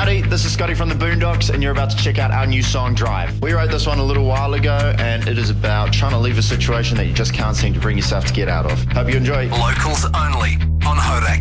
Howdy, this is Scotty from the Boondocks, and you're about to check out our new song, Drive. We wrote this one a little while ago, and it is about trying to leave a situation that you just can't seem to bring yourself to get out of. Hope you enjoy. Locals only on Horak.